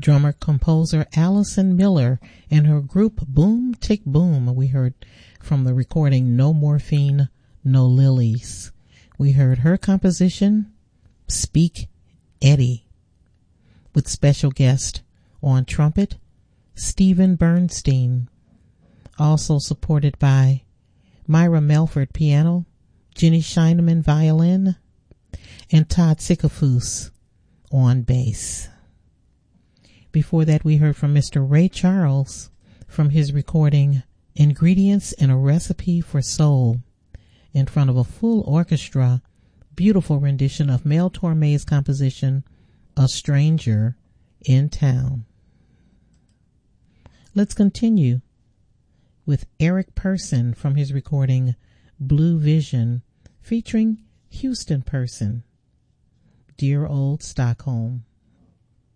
drummer-composer Allison Miller and her group Boom Tick Boom. We heard from the recording No Morphine, No Lilies. We heard her composition, Speak Eddie, with special guest on trumpet, Stephen Bernstein, also supported by Myra Melford piano, Jenny Scheineman violin, and Todd Sikafus on bass. Before that, we heard from Mr. Ray Charles from his recording Ingredients in a Recipe for Soul in front of a full orchestra, beautiful rendition of Mel Torme's composition, A Stranger in Town. Let's continue with Eric Person from his recording Blue Vision featuring Houston Person, Dear Old Stockholm.